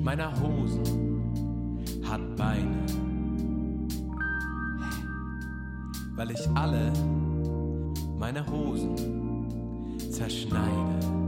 meiner Hosen hat Beine, weil ich alle meine Hosen zerschneide.